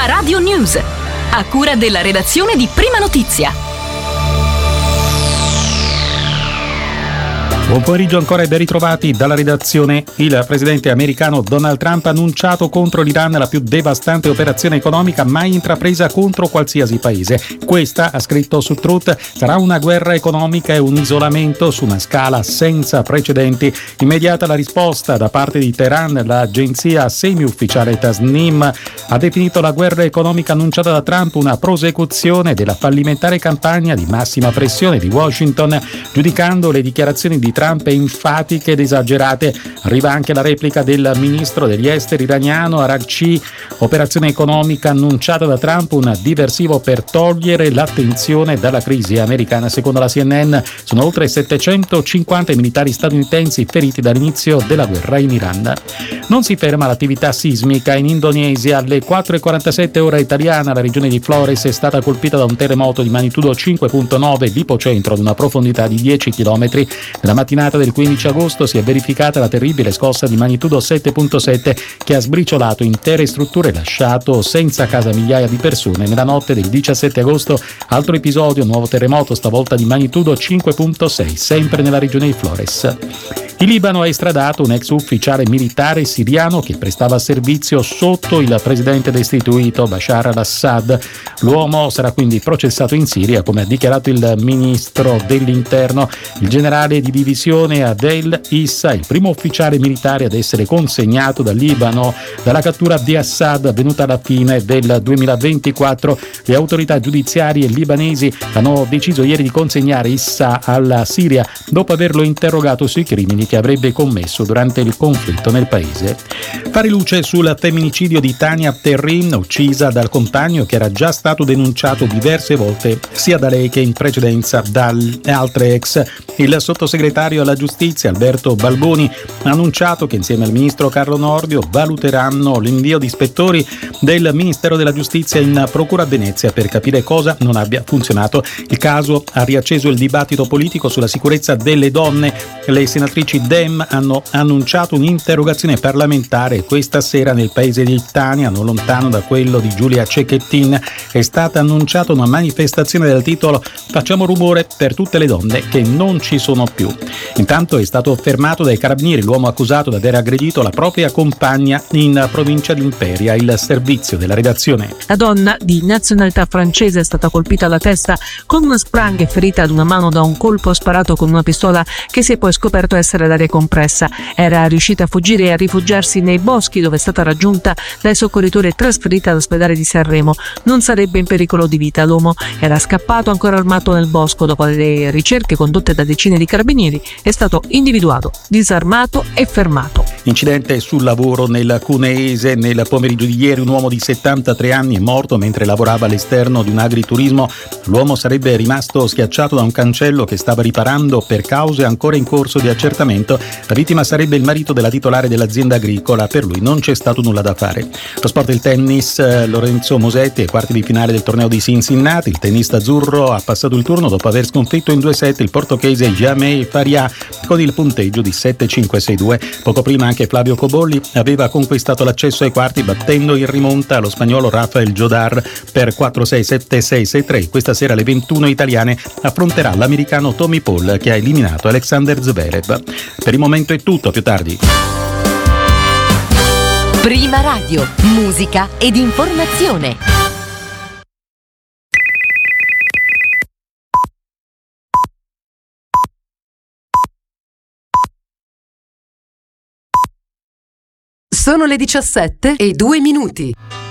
Prima Radio News, a cura della redazione di Prima Notizia. Buon pomeriggio ancora e ben ritrovati dalla redazione. Il presidente americano Donald Trump ha annunciato contro l'Iran la più devastante operazione economica mai intrapresa contro qualsiasi paese. Questa, ha scritto su Truth, sarà una guerra economica e un isolamento su una scala senza precedenti. Immediata la risposta da parte di Teheran. L'agenzia semi-ufficiale Tasnim ha definito la guerra economica annunciata da Trump una prosecuzione della fallimentare campagna di massima pressione di Washington, giudicando le dichiarazioni di Trump enfatiche ed esagerate. Arriva anche la replica del ministro degli esteri iraniano Araghchi. Operazione economica annunciata da Trump, un diversivo per togliere l'attenzione dalla crisi americana. Secondo la CNN sono oltre 750 i militari statunitensi feriti dall'inizio della guerra in Iran. Non si ferma l'attività sismica in Indonesia. Alle 4:47 ora italiana la regione di Flores è stata colpita da un terremoto di magnitudo 5.9, l'ipocentro ad una profondità di 10 km. Nella mattinata del 15 agosto si è verificata la terribile scossa di magnitudo 7.7 che ha sbriciolato intere strutture e lasciato senza casa migliaia di persone. Nella notte del 17 agosto altro episodio, nuovo terremoto, stavolta di magnitudo 5.6, sempre nella regione di Flores. Il Libano ha estradato un ex ufficiale militare siriano che prestava servizio sotto il presidente destituito Bashar al-Assad. L'uomo sarà quindi processato in Siria, come ha dichiarato il ministro dell'interno. Il generale di divisione Adel Issa, il primo ufficiale militare ad essere consegnato dal Libano dalla cattura di Assad avvenuta alla fine del 2024. Le autorità giudiziarie libanesi hanno deciso ieri di consegnare Issa alla Siria dopo averlo interrogato sui crimini che avrebbe commesso durante il conflitto nel paese. Fare luce sul femminicidio di Tania Terrin, uccisa dal compagno che era già stato denunciato diverse volte sia da lei che in precedenza da altre ex. Il sottosegretario alla giustizia Alberto Balboni ha annunciato che insieme al ministro Carlo Nordio valuteranno l'invio di ispettori del Ministero della Giustizia in procura a Venezia per capire cosa non abbia funzionato. Il caso ha riacceso il dibattito politico sulla sicurezza delle donne. Le senatrici Dem hanno annunciato un'interrogazione parlamentare questa sera nel paese di Tania, non lontano da quello di Giulia Cecchettin. È stata annunciata una manifestazione del titolo "Facciamo rumore per tutte le donne che non ci sono più". Intanto è stato fermato dai carabinieri l'uomo accusato di aver aggredito la propria compagna in provincia di Imperia. Il servizio della redazione. La donna di nazionalità francese è stata colpita alla testa con una spranga e ferita ad una mano da un colpo sparato con una pistola che si è poi scoperto essere d'aria compressa. Era riuscita a fuggire e a rifugiarsi nei boschi, dove è stata raggiunta dai soccorritori e trasferita all'ospedale di Sanremo. Non sarebbe in pericolo di vita. L'uomo era scappato ancora armato nel bosco. Dopo le ricerche condotte da decine di carabinieri è stato individuato, disarmato e fermato. Incidente sul lavoro nel Cuneese. Nel pomeriggio di ieri un uomo di 73 anni è morto mentre lavorava all'esterno di un agriturismo. L'uomo sarebbe rimasto schiacciato da un cancello che stava riparando per cause ancora in corso di accertamento. La vittima sarebbe il marito della titolare dell'azienda agricola. Per lui non c'è stato nulla da fare. Lo sport del tennis. Lorenzo Musetti ai quarti di finale del torneo di Cincinnati. Il tennista azzurro ha passato il turno dopo aver sconfitto in 2 set il portoghese Jamel Faria con il punteggio di 7-5-6-2. Poco prima anche Flavio Cobolli aveva conquistato l'accesso ai quarti battendo in rimonta lo spagnolo Rafael Jodar per 4-6-7-6-6-3. Questa sera alle 21 italiane affronterà l'americano Tommy Paul che ha eliminato Alexander Zverev. Per il momento è tutto, più tardi. Prima Radio, musica ed informazione. Sono le 17:02.